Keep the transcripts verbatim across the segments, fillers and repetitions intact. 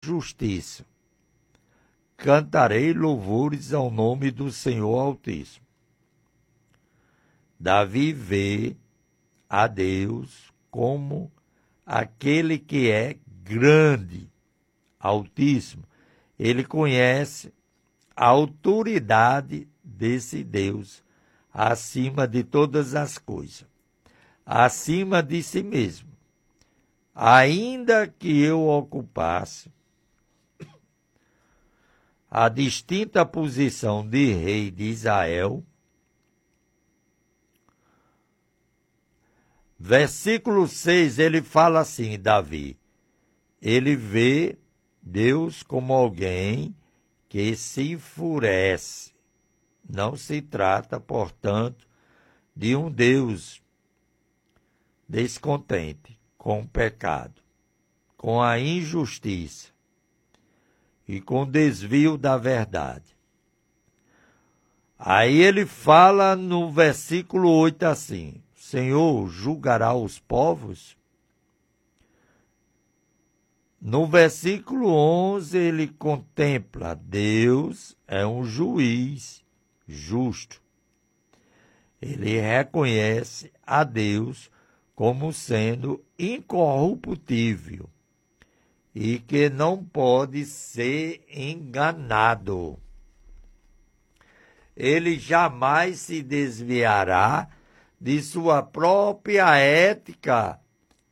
justiça. Cantarei louvores ao nome do Senhor Altíssimo. Davi vê a Deus como aquele que é grande, altíssimo. Ele conhece a autoridade desse Deus acima de todas as coisas, acima de si mesmo. Ainda que eu ocupasse a distinta posição de rei de Israel, versículo seis, ele fala assim, Davi, ele vê Deus como alguém que se enfurece. Não se trata, portanto, de um Deus descontente com o pecado, com a injustiça e com o desvio da verdade. Aí ele fala no versículo oito assim, Senhor julgará os povos? No versículo onze ele contempla, Deus é um juiz justo. Ele reconhece a Deus como sendo incorruptível e que não pode ser enganado. Ele jamais se desviará de sua própria ética,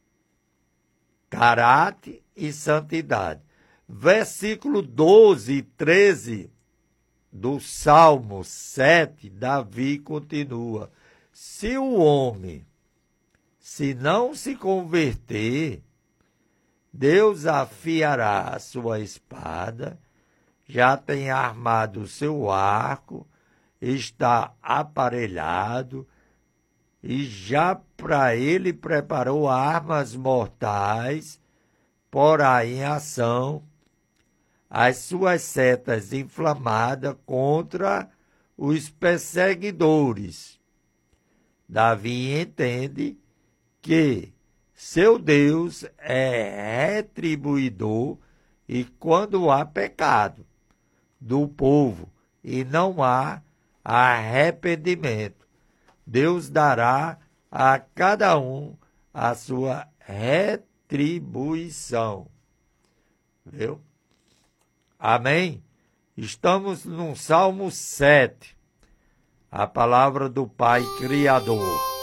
caráter e santidade. Versículo doze e treze do Salmo sete, Davi continua, se o homem, se não se converter, Deus afiará a sua espada, já tem armado o seu arco, está aparelhado, e já para ele preparou armas mortais, porá em ação as suas setas inflamadas contra os perseguidores. Davi entende que seu Deus é retribuidor e quando há pecado do povo e não há arrependimento, Deus dará a cada um a sua retribuição. Viu? Amém? Estamos no Salmo sete, a palavra do Pai Criador.